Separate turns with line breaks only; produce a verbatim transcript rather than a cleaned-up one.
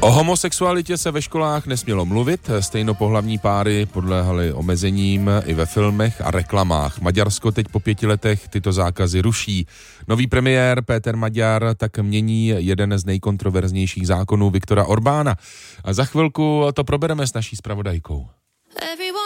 O homosexualitě se ve školách nesmělo mluvit, stejnopohlavní páry podléhaly omezením i ve filmech a reklamách. Maďarsko teď po pěti letech tyto zákazy ruší. Nový premiér Péter Maďar tak mění jeden z nejkontroverznějších zákonů Viktora Orbána. A za chvilku to probereme s naší zpravodajkou.